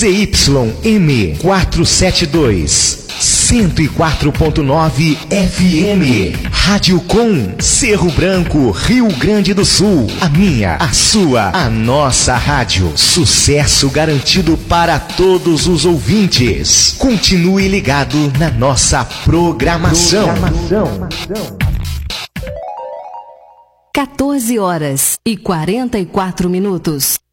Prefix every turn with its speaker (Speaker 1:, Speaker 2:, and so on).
Speaker 1: ZYM 472, 104.9 FM. Rádio Com, Cerro Branco, Rio Grande do Sul. A minha, a sua, a nossa rádio. Sucesso garantido para todos os ouvintes. Continue ligado na nossa programação.
Speaker 2: 14 horas e 44 minutos.